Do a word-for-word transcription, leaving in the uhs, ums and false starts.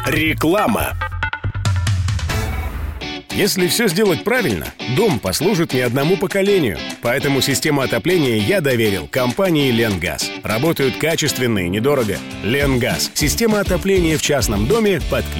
Реклама. Если все сделать правильно, дом послужит не одному поколению. Поэтому систему отопления я доверил компании «Ленгаз». Работают качественно и недорого. «Ленгаз» — система отопления в частном доме под